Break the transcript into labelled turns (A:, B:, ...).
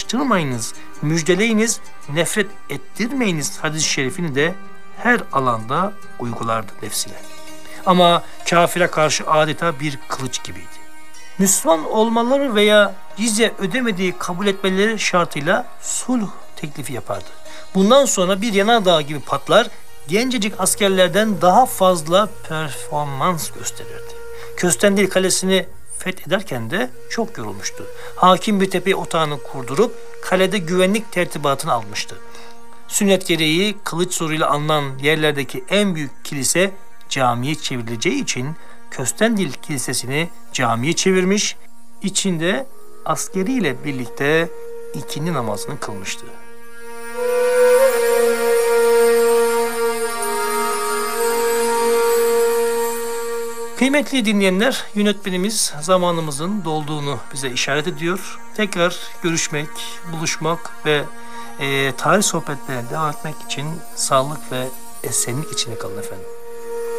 A: Çılmayınız, müjdeleyiniz, nefret ettirmeyiniz hadis-i şerifini de her alanda uygulardı nefsine. Ama kafire karşı adeta bir kılıç gibiydi. Müslüman olmaları veya cizye ödemediği kabul etmeleri şartıyla sulh teklifi yapardı. Bundan sonra bir yanardağ gibi patlar, gencecik askerlerden daha fazla performans gösterirdi. Köstendil Kalesi'ni fethederken de çok yorulmuştu. Hakim bir tepe otağını kurdurup kalede güvenlik tertibatını almıştı. Sünnet gereği kılıç zoruyla alınan yerlerdeki en büyük kilise camiye çevrileceği için Köstendil Kilisesi'ni camiye çevirmiş, içinde askeriyle birlikte ikindi namazını kılmıştı. Kıymetli dinleyenler, yönetmenimiz zamanımızın dolduğunu bize işaret ediyor. Tekrar görüşmek, buluşmak ve tarih sohbetlerine devam etmek için sağlık ve esenlik içinde kalın efendim.